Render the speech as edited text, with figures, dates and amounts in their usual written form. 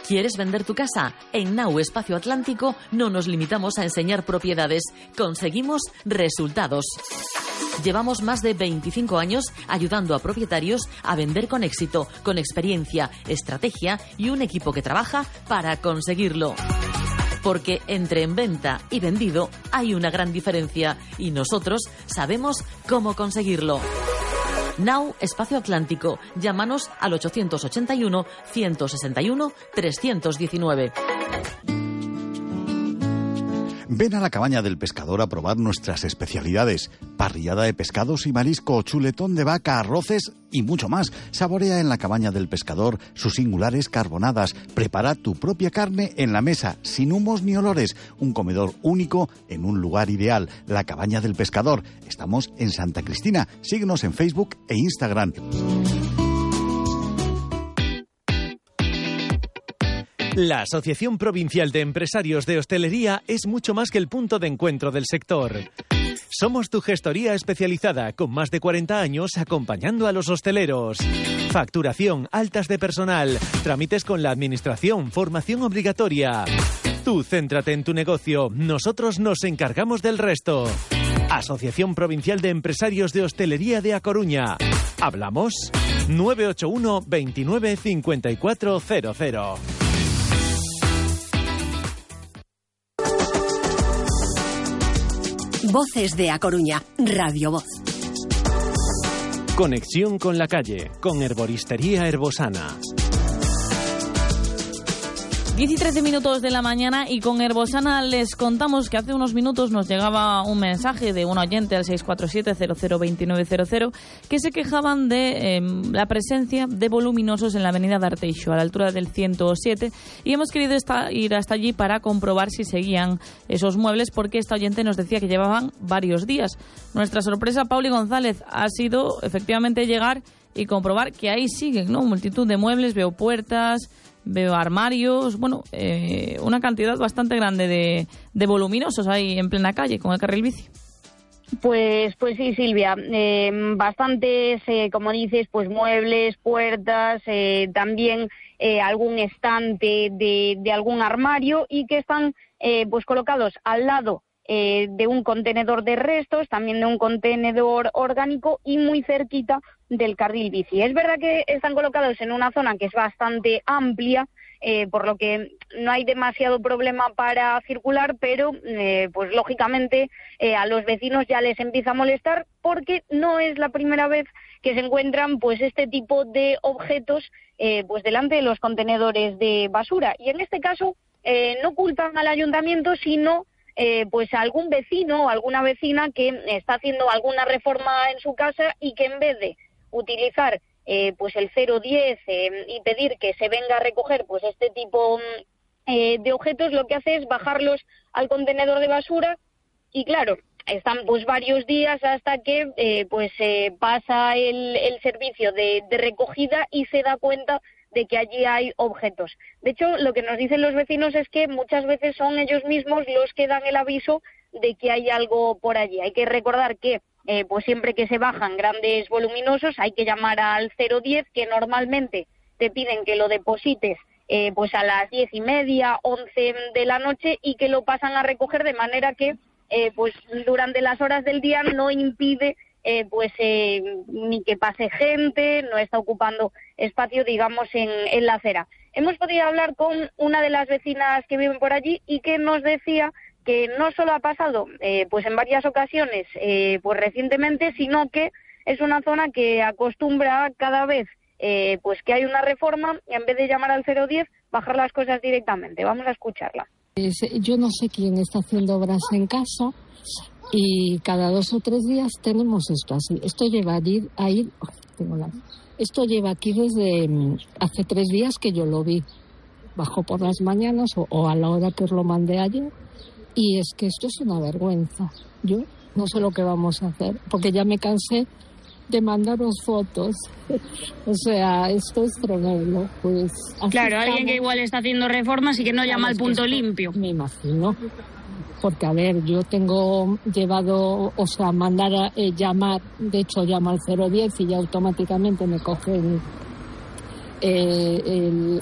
¿Quieres vender tu casa? En Now Espacio Atlántico no nos limitamos a enseñar propiedades, conseguimos resultados. Llevamos más de 25 años ayudando a propietarios a vender con éxito, con experiencia, estrategia y un equipo que trabaja para conseguirlo. Porque entre en venta y vendido hay una gran diferencia y nosotros sabemos cómo conseguirlo. Now Espacio Atlántico. Llámanos al 881 161 319. Ven a la Cabaña del Pescador a probar nuestras especialidades. Parrillada de pescados y marisco, chuletón de vaca, arroces y mucho más. Saborea en la Cabaña del Pescador sus singulares carbonadas. Prepara tu propia carne en la mesa, sin humos ni olores. Un comedor único en un lugar ideal. La Cabaña del Pescador. Estamos en Santa Cristina. Síguenos en Facebook e Instagram. La Asociación Provincial de Empresarios de Hostelería es mucho más que el punto de encuentro del sector. Somos tu gestoría especializada, con más de 40 años acompañando a los hosteleros. Facturación, altas de personal, trámites con la administración, formación obligatoria. Tú céntrate en tu negocio, nosotros nos encargamos del resto. Asociación Provincial de Empresarios de Hostelería de A Coruña. ¿Hablamos? 981 29 5400. Voces de A Coruña, Radio Voz. Conexión con la calle, con Herboristería Herbosana. 10 y 13 minutos de la mañana y con Herbosana les contamos que hace unos minutos nos llegaba un mensaje de un oyente al 647-002900 que se quejaban de la presencia de voluminosos en la avenida d'Arteixo, a la altura del 107, y hemos querido ir hasta allí para comprobar si seguían esos muebles, porque esta oyente nos decía que llevaban varios días. Nuestra sorpresa, Pauli González, ha sido efectivamente llegar y comprobar que ahí siguen, ¿no? Multitud de muebles, veo puertas, veo armarios, bueno, una cantidad bastante grande de voluminosos ahí en plena calle con el carril bici. Pues sí, Silvia, bastantes, como dices, pues muebles, puertas, también algún estante de algún armario, y que están pues colocados al lado de un contenedor de restos, también de un contenedor orgánico y muy cerquita del carril bici. Es verdad que están colocados en una zona que es bastante amplia, por lo que no hay demasiado problema para circular, pero pues lógicamente a los vecinos ya les empieza a molestar, porque no es la primera vez que se encuentran pues este tipo de objetos pues delante de los contenedores de basura. Y en este caso no culpan al ayuntamiento, sino pues a algún vecino o alguna vecina que está haciendo alguna reforma en su casa y que en vez de utilizar pues el 010 y pedir que se venga a recoger pues este tipo de objetos, lo que hace es bajarlos al contenedor de basura, y claro, están pues varios días hasta que pues pasa el servicio de recogida y se da cuenta de que allí hay objetos. De hecho, lo que nos dicen los vecinos es que muchas veces son ellos mismos los que dan el aviso de que hay algo por allí. Hay que recordar que pues siempre que se bajan grandes voluminosos hay que llamar al 010, que normalmente te piden que lo deposites pues a las 10:30, 11 de la noche, y que lo pasan a recoger, de manera que pues durante las horas del día no impide ni que pase gente, no está ocupando espacio, digamos, en la acera. Hemos podido hablar con una de las vecinas que viven por allí y que nos decía que no solo ha pasado pues en varias ocasiones pues recientemente, sino que es una zona que acostumbra cada vez pues que hay una reforma, en vez de llamar al 010, bajar las cosas directamente. Vamos a escucharla. Yo no sé quién está haciendo obras en casa, y cada 2 o 3 días tenemos esto así. Esto lleva esto lleva aquí desde hace 3 días que yo lo vi. Bajó por las mañanas o a la hora que os lo mandé ayer, y es que esto es una vergüenza. Yo no sé lo que vamos a hacer, porque ya me cansé de mandaros fotos. O sea, esto es tremendo. Pues claro, alguien que igual está haciendo reformas y que no llama al punto limpio. Me imagino. Porque, a ver, yo tengo llevado, o sea, mandar a llamar, de hecho llamo al 010 y ya automáticamente me cogen el